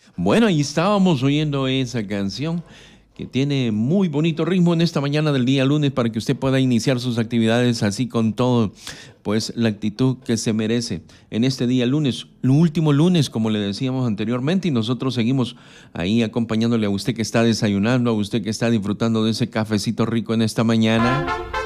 Bueno, ahí estábamos oyendo esa canción que tiene muy bonito ritmo en esta mañana del día lunes para que usted pueda iniciar sus actividades así con todo, pues la actitud que se merece en este día lunes, el último lunes, como le decíamos anteriormente, y nosotros seguimos ahí acompañándole a usted que está desayunando, a usted que está disfrutando de ese cafecito rico en esta mañana.